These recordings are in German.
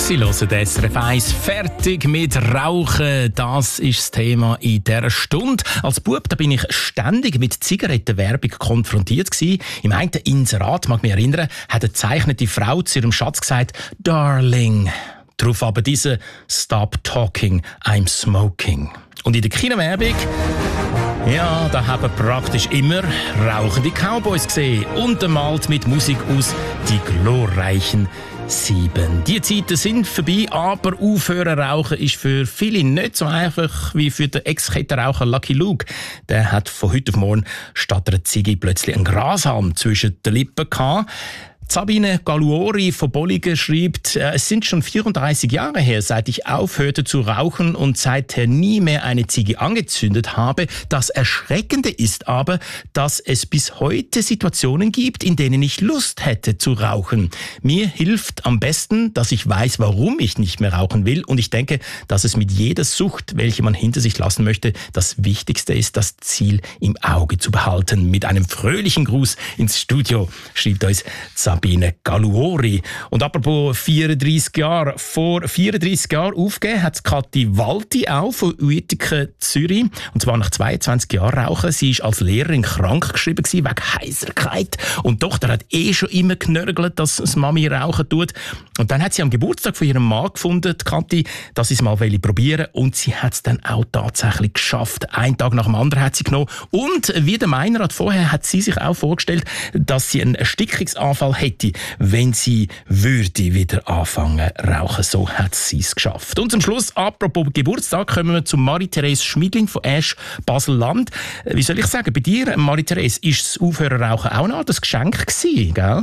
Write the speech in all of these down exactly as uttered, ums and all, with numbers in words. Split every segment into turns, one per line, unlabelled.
Sie hören S R F eins fertig mit Rauchen. Das ist das Thema in dieser Stunde. Als Bub da bin ich ständig mit Zigarettenwerbung konfrontiert gewesen. Im einen Inserat, mag mich erinnern, hat eine zeichnete Frau zu ihrem Schatz gesagt, «Darling». Darauf aber diese «Stop talking, I'm smoking». Und in der Kinowerbung, ja, da haben wir praktisch immer rauchende Cowboys gesehen. Untermalt mit Musik aus «Die glorreichen Sieben». Die Zeiten sind vorbei, aber aufhören rauchen ist für viele nicht so einfach wie für den Ex-Kettenraucher Lucky Luke. Der hat von heute auf morgen statt einer Ziege plötzlich einen Grashalm zwischen den Lippen gehabt. Sabine Galuori von Bolligen schreibt, es sind schon vierunddreißig Jahre her, seit ich aufhörte zu rauchen und seither nie mehr eine Ziege angezündet habe. Das Erschreckende ist aber, dass es bis heute Situationen gibt, in denen ich Lust hätte zu rauchen. Mir hilft am besten, dass ich weiß, warum ich nicht mehr rauchen will, und ich denke, dass es mit jeder Sucht, welche man hinter sich lassen möchte, das Wichtigste ist, das Ziel im Auge zu behalten. Mit einem fröhlichen Gruß ins Studio schreibt uns Sabine Sabine Galuori. Und apropos vierunddreissig Jahre, vor vierunddreissig Jahren aufgegeben hat Kathi Walti auch von Uetiken, Zürich. Und zwar nach zweiundzwanzig Jahren Rauchen. Sie war als Lehrerin krankgeschrieben wegen Heiserkeit. Und die Tochter hat eh schon immer genörgelt, dass das Mami rauchen tut. Und dann hat sie am Geburtstag von ihrem Mann gefunden, die Kathi, dass sie es mal probieren wollte. Und sie hat es dann auch tatsächlich geschafft. Einen Tag nach dem anderen hat sie genommen. Und wie der Meinrad vorher hat sie sich auch vorgestellt, dass sie einen Erstickungsanfall hätte, wenn sie würde wieder anfangen rauchen. So hat sie es geschafft. Und zum Schluss, apropos Geburtstag, kommen wir zu Marie-Therese Schmidling von Ash Basel-Land. Wie soll ich sagen, bei dir, Marie-Therese, ist das Aufhören rauchen auch noch das Geschenk gewesen, gell?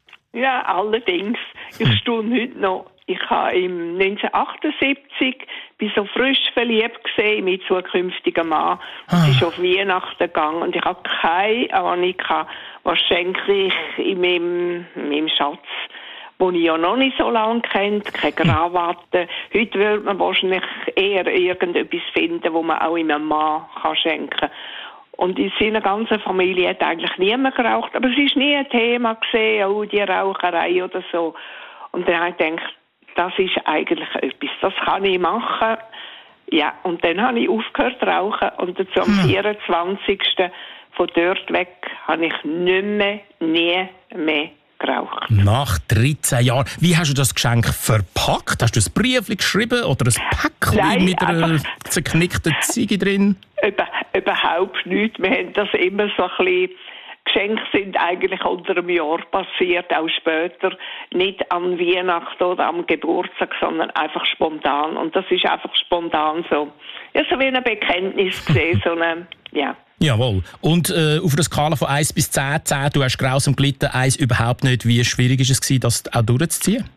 Ja, allerdings. Ich staune heute noch. Ich habe im neunzehnhundertachtundsiebzig bin so frisch verliebt gesehen mit zukünftigen Mann. Und es ist auf Weihnachten gegangen und ich habe keine Ahnung, was schenke ich in meinem, in meinem Schatz, den ich ja noch nicht so lange kennt, keine Krawatte. Heute würde man wahrscheinlich eher irgendetwas finden, wo man auch einem Mann kann schenken kann. Und in seiner ganzen Familie hat eigentlich niemand geraucht, aber es ist nie ein Thema gesehen, oh, die Raucherei oder so. Und dann habe ich gedacht, das ist eigentlich etwas, das kann ich machen. Ja, und dann habe ich aufgehört zu rauchen und dazu am vierundzwanzigsten von dort weg habe ich nicht mehr, nie mehr geraucht.
Nach dreizehn Jahren. Wie hast du das Geschenk verpackt? Hast du ein Brief geschrieben oder ein Päckchen mit einer zerknickten Ziege drin?
Über, überhaupt nicht. Wir haben das immer so ein bisschen... Geschenke sind eigentlich unter einem Jahr passiert, auch später. Nicht an Weihnachten oder am Geburtstag, sondern einfach spontan. Und das ist einfach spontan so. Ja, so wie ein Bekenntnis gesehen, so eine, ja.
Jawohl. Und äh, auf einer Skala von eins bis zehn, zehn, du hast grausam gelitten, eins überhaupt nicht. Wie schwierig ist es gewesen, das auch durchzuziehen?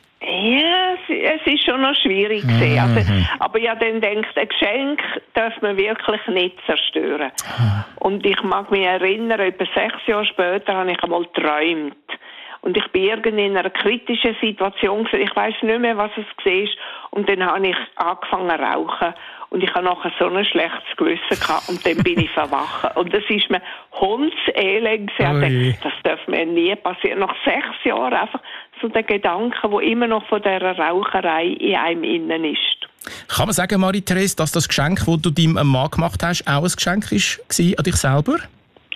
Ja, es ist schon noch schwierig gewesen.
Mhm.
Also, aber ja, dann denkt, ein Geschenk darf man wirklich nicht zerstören.
Mhm.
Und ich mag mich erinnern, etwa sechs Jahre später habe ich einmal geträumt. Und ich bin irgendwie in einer kritischen Situation gewesen. Ich weiss nicht mehr, was es war. Und dann habe ich angefangen zu rauchen. Und ich habe nachher so ein schlechtes Gewissen gehabt. Und dann bin ich verwacht. Und das ist mir hundselend gewesen. Das darf mir nie passieren. Nach sechs Jahren einfach so der Gedanke, der immer noch von dieser Raucherei in einem innen ist.
Kann man sagen, Marie-Therese, dass das Geschenk, das du deinem Mann gemacht hast, auch ein Geschenk war an dich selber?